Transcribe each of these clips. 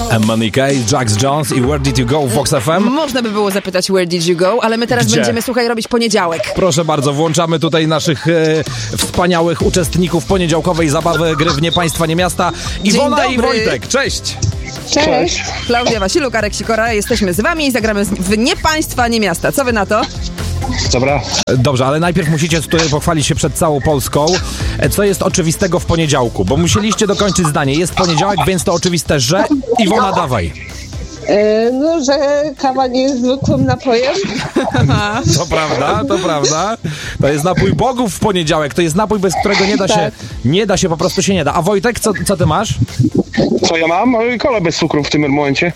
Monika, Jax Jones i Where Did You Go w Vox FM? Można by było zapytać Where Did You Go, ale my teraz będziemy, słuchaj, robić poniedziałek. Proszę bardzo, włączamy tutaj naszych wspaniałych uczestników poniedziałkowej zabawy Gry w Nie Państwa, Nie Miasta. Iwona i Wojtek, cześć! Cześć. Klaudia Wasiluk, Arek Sikora, jesteśmy z wami i zagramy w Nie Państwa, Nie Miasta. Co wy na to? Dobra. Dobrze, ale najpierw musicie tutaj pochwalić się przed całą Polską, co jest oczywistego w poniedziałku, bo musieliście dokończyć zdanie. Jest poniedziałek, więc to oczywiste, że... Iwona, dawaj. No, że kawa nie jest zwykłym napojem. To prawda, to prawda. To jest napój bogów w poniedziałek. To jest napój, bez którego nie da się, po prostu się nie da. A Wojtek, co ty masz? Co ja mam? Kolę bez cukru w tym momencie.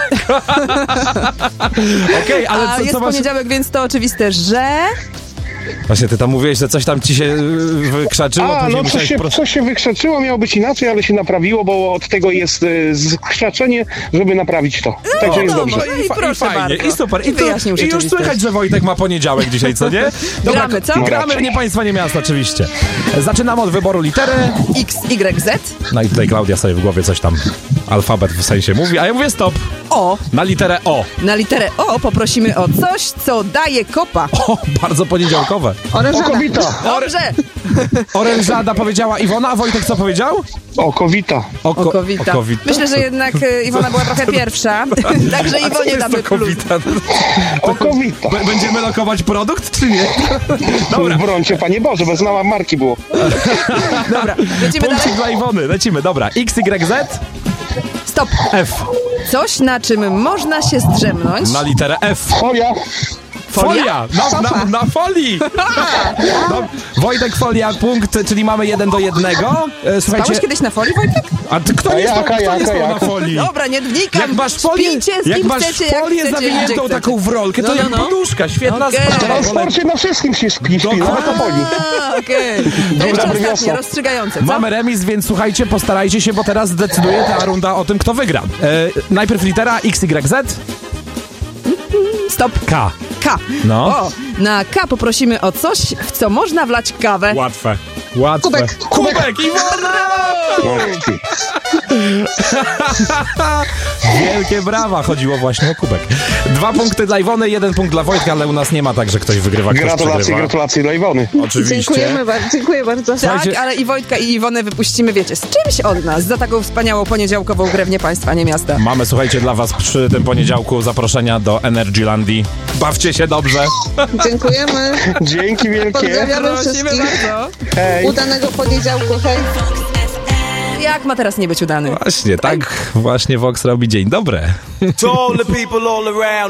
Okej, ale A co jest masz? poniedziałek, więc to oczywiste, że... Właśnie, ty tam mówiłeś, że coś tam ci się wykrzaczyło. Coś się wykrzaczyło, miało być inaczej, ale się naprawiło, bo od tego jest skrzaczenie, żeby naprawić to. Także jest dobrze. I proszę fajnie, bardzo. i super. I wyjaśnił I już rzeczywistość. słychać, że Wojtek ma poniedziałek dzisiaj, co nie? Dobra, Gramy, co? Gramy w Nie Państwa, Nie Miasta, oczywiście. Zaczynamy od wyboru litery. X, Y, Z. No i tutaj Klaudia sobie w głowie coś tam, alfabet w sensie mówi, a ja mówię stop. O. Na literę O. Na literę O poprosimy o coś, co daje kopa. O, bardzo poniedziałkowe. Okowita. Dobrze. Orężada powiedziała Iwona, a Wojtek co powiedział? Okowita. Okowita. Myślę, że jednak Iwona była trochę pierwsza, także Iwonie damy plus. Okowita. Będziemy lokować produkt, czy nie? Dobra. W broncie, Panie Boże, bez mała marki było. Dobra, lecimy Punkcik dalej. dla Iwony, lecimy, dobra. X, Y, Z, Stop. F. Coś, na czym można się zdrzemnąć. Na literę F. Folia. Na folii! No, Wojtek, folia, punkt, czyli mamy 1-1. Spałeś kiedyś na folii, Wojtek? A ty, kto nie spał na folii? Dobra, nie wnikam. Jak masz folię, Śpijcie, z kim chcecie, jak folię chcecie, zawiniętą gdzie taką w rolkę, to No, jak no, no. poduszka, świetna Okej. sprawa. W sporcie na wszystkim się śpi, nawet na folii. Okej. To jeszcze ostatnie, rozstrzygające, co? Mamy remis, więc słuchajcie, postarajcie się, bo teraz zdecyduje ta runda o tym, kto wygra. Najpierw litera X, Y, Z. Stop. K. K. No. O, na K poprosimy o coś, w co można wlać kawę. Łatwe. Kubek, Iwona! Wielkie brawa, chodziło właśnie o kubek. 2 punkty dla Iwony, 1 punkt dla Wojtka, ale u nas nie ma tak, że ktoś wygrywa, ktoś przegrywa. Gratulacje dla Iwony. Oczywiście. Dziękuję bardzo. Tak, ale i Wojtka, i Iwonę wypuścimy, wiecie, z czymś od nas, za taką wspaniałą poniedziałkową grę w Nie Państwa, Nie Miasta. Mamy, słuchajcie, dla was przy tym poniedziałku zaproszenia do Energylandii. Bawcie się dobrze. Dziękujemy. Dzięki wielkie. Pozdrawiamy Prosimy wszystkich. bardzo. Hej. Udanego poniedziałku. Hej. Jak ma teraz nie być udany? Właśnie, tak właśnie Vox robi. Dzień dobry. To all the people all around.